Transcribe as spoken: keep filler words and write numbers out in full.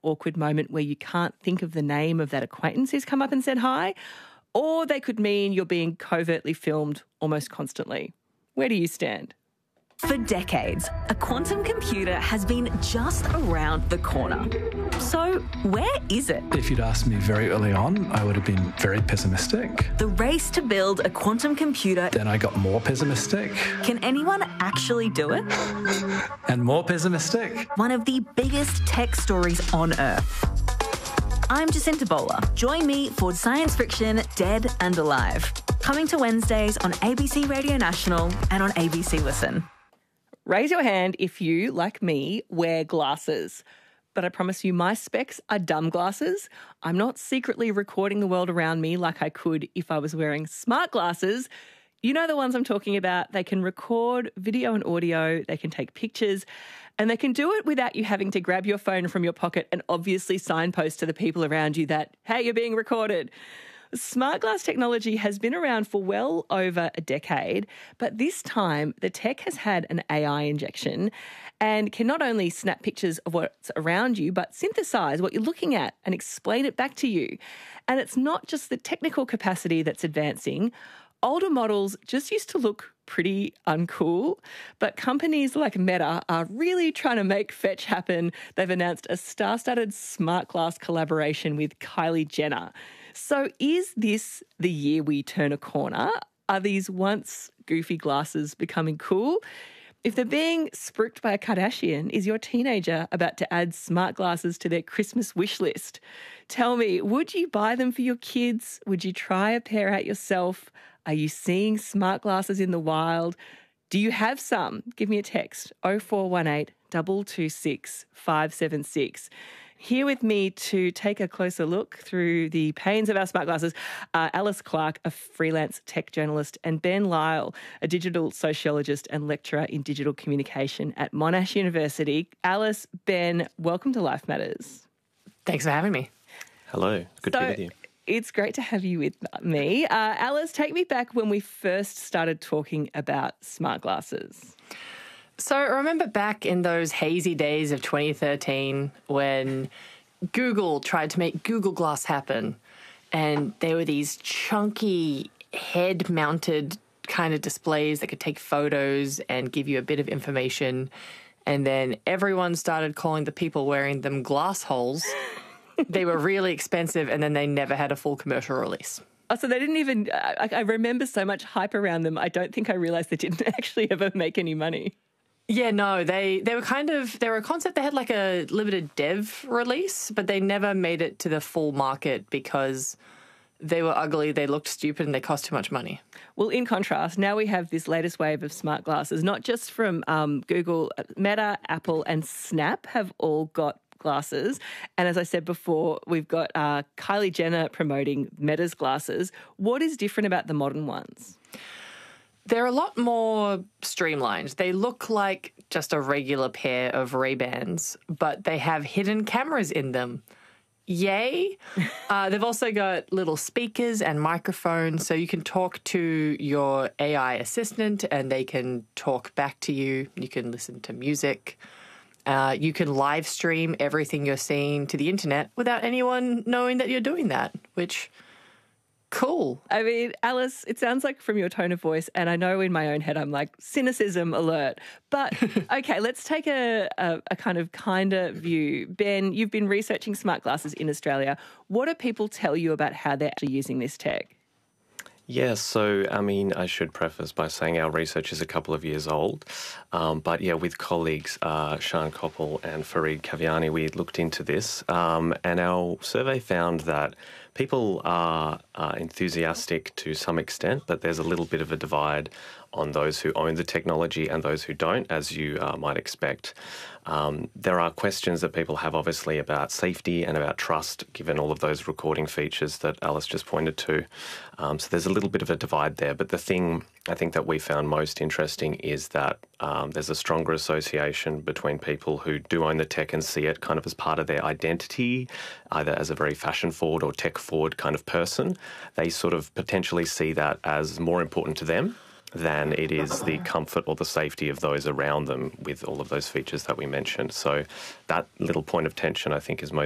awkward moment where you can't think of the name of that acquaintance who's come up and said hi, or they could mean you're being covertly filmed almost constantly. Where do you stand? For decades, a quantum computer has been just around the corner. So where is it? If you'd asked me very early on, I would have been very pessimistic. The race to build a quantum computer. Then I got more pessimistic. Can anyone actually do it? And more pessimistic. One of the biggest tech stories on Earth. I'm Jacinta Bowler. Join me for Science Friction Dead and Alive. Coming to Wednesdays on A B C Radio National and on A B C Listen. Raise your hand if you, like me, wear glasses. But I promise you my specs are dumb glasses. I'm not secretly recording the world around me like I could if I was wearing smart glasses. You know the ones I'm talking about. They can record video and audio, they can take pictures, and they can do it without you having to grab your phone from your pocket and obviously signpost to the people around you that, hey, you're being recorded. Smart glass technology has been around for well over a decade, but this time the tech has had an A I injection and can not only snap pictures of what's around you, but synthesize what you're looking at and explain it back to you. And it's not just the technical capacity that's advancing. Older models just used to look pretty uncool, but companies like Meta are really trying to make fetch happen. They've announced a star-studded smart glass collaboration with Kylie Jenner. So is this the year we turn a corner? Are these once goofy glasses becoming cool? If they're being spruiked by a Kardashian, is your teenager about to add smart glasses to their Christmas wish list? Tell me, would you buy them for your kids? Would you try a pair out yourself? Are you seeing smart glasses in the wild? Do you have some? Give me a text, oh four one eight, two two six, five seven six. Here with me to take a closer look through the pains of our smart glasses are Alice Clark, a freelance tech journalist, and Ben Lyle, a digital sociologist and lecturer in digital communication at Monash University. Alice, Ben, welcome to Life Matters. Thanks for having me. Hello, good so, to be with you. It's great to have you with me. Uh, Alice, take me back when we first started talking about smart glasses. So I remember back in those hazy days of twenty thirteen when Google tried to make Google Glass happen, and there were these chunky head-mounted kind of displays that could take photos and give you a bit of information, and then everyone started calling the people wearing them glass holes. They were really expensive, and then they never had a full commercial release. Oh, so they didn't even, I, I remember so much hype around them, I don't think I realised they didn't actually ever make any money. Yeah, no, they, they were kind of, they were a concept, they had like a limited dev release, but they never made it to the full market because they were ugly, they looked stupid, and they cost too much money. Well, in contrast, now we have this latest wave of smart glasses, not just from um, Google, Meta, Apple and Snap have all got glasses. And as I said before, we've got uh, Kylie Jenner promoting Meta's glasses. What is different about the modern ones? They're a lot more streamlined. They look like just a regular pair of Ray-Bans, but they have hidden cameras in them. Yay! uh, they've also got little speakers and microphones, so you can talk to your A I assistant and they can talk back to you. You can listen to music. Uh, you can live stream everything you're seeing to the internet without anyone knowing that you're doing that, which... Cool. I mean, Alice, it sounds like from your tone of voice, and I know in my own head I'm like, cynicism alert. But, okay, let's take a, a, a kind of kinder view. Ben, you've been researching smart glasses in Australia. What do people tell you about how they're actually using this tech? Yeah, so, I mean, I should preface by saying our research is a couple of years old. Um, but, yeah, with colleagues, uh, Sian Koppel and Fareed Kaviani, we looked into this. Um, and our survey found that people are uh, enthusiastic to some extent, but there's a little bit of a divide on those who own the technology and those who don't, as you uh, might expect. Um, there are questions that people have, obviously, about safety and about trust, given all of those recording features that Alice just pointed to. Um, so there's a little bit of a divide there. But the thing I think that we found most interesting is that um, there's a stronger association between people who do own the tech and see it kind of as part of their identity, either as a very fashion-forward or tech-forward kind of person. They sort of potentially see that as more important to them than it is the comfort or the safety of those around them with all of those features that we mentioned. So that little point of tension, I think, is most